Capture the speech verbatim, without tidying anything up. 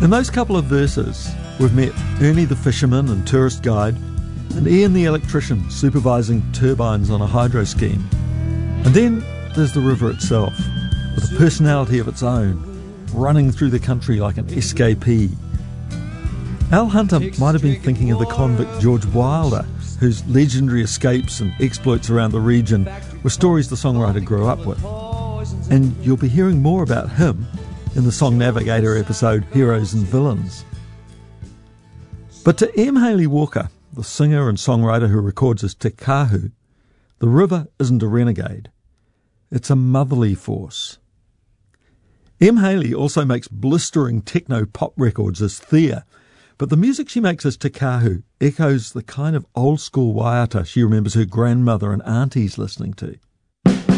In those couple of verses, we've met Ernie the fisherman and tourist guide, and Ian the electrician supervising turbines on a hydro scheme. And then there's the river itself, with a personality of its own, running through the country like an escapee. Al Hunter might have been thinking of the convict George Wilder, whose legendary escapes and exploits around the region were stories the songwriter grew up with. And you'll be hearing more about him in the Song Navigator episode Heroes and Villains. But to M. Haley Walker, the singer and songwriter who records as Te Kahu, the river isn't a renegade. It's a motherly force. M. Haley also makes blistering techno-pop records as Thea, but the music she makes as Te Kahu echoes the kind of old-school waiata she remembers her grandmother and aunties listening to.